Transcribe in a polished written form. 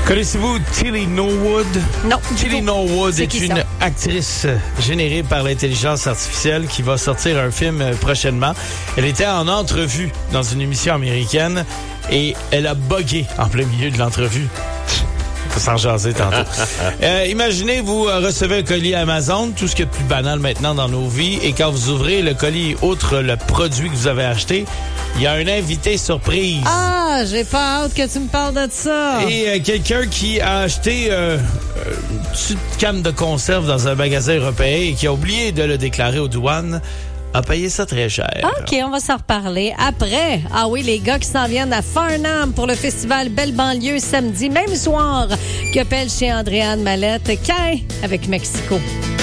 Connaissez-vous Tilly Norwood? Non. Tilly Norwood est une ça? actrice générée par l'intelligence artificielle qui va sortir un film prochainement. Elle était en entrevue dans une émission américaine et elle a bugué en plein milieu de l'entrevue. Faut s'en jaser tantôt. Imaginez, vous recevez un colis Amazon, tout ce qui est plus banal maintenant dans nos vies, et quand vous ouvrez le colis, outre le produit que vous avez acheté, il y a un invité surprise. Ah, j'ai pas hâte que tu me parles de ça. Et quelqu'un qui a acheté une petite canne de conserve dans un magasin européen et qui a oublié de le déclarer aux douanes, a payé ça très cher. OK, on va s'en reparler après. Ah oui, les gars qui s'en viennent à Farnham pour le festival Belle Banlieue samedi, même soir, que pelle chez Andréane Mallette, avec Mexico.